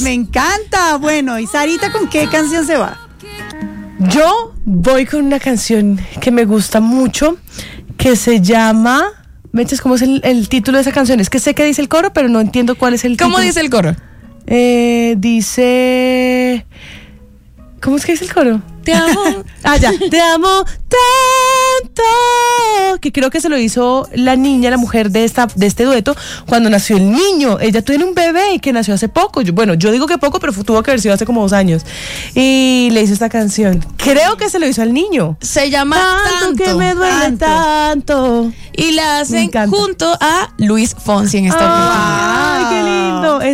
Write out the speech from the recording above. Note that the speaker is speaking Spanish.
Me encanta. Bueno, ¿y Sarita con qué canción se va? Yo voy con una canción que me gusta mucho, que se llama... Mechas, ¿cómo es el título de esa canción? Es que sé que dice el coro, pero no entiendo cuál es el título. ¿Cómo dice el coro? Dice... ¿Cómo es que dice el coro? Te amo. Ya. Te amo tanto. Que creo que se lo hizo la niña, la mujer de este dueto, cuando nació el niño. Ella tiene un bebé que nació hace poco. Yo digo que poco, pero tuvo que haber sido hace como 2 años. Y le hizo esta canción. Creo que se lo hizo al niño. Se llama Tanto. Que me duele tanto. Y la hacen junto a Luis Fonsi en esta oportunidad. Ay, qué lindo.